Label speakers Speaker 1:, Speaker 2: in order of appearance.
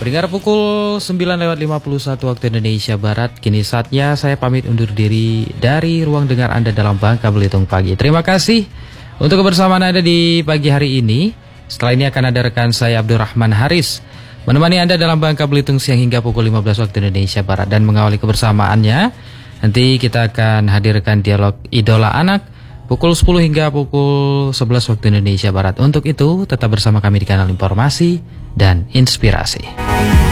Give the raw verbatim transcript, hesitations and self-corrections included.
Speaker 1: Pendengar, pukul sembilan lewat lima puluh satu waktu Indonesia Barat. Kini saatnya saya pamit undur diri dari ruang dengar Anda dalam Bangka Belitung Pagi. Terima kasih untuk kebersamaan Anda di pagi hari ini. Setelah ini akan ada rekan saya Abdurrahman Haris menemani Anda dalam Bangka Belitung siang hingga pukul lima belas waktu Indonesia Barat. Dan mengawali kebersamaannya, nanti kita akan hadirkan dialog Idola Anak pukul sepuluh hingga pukul sebelas waktu Indonesia Barat. Untuk itu, tetap bersama kami di kanal Informasi dan Inspirasi.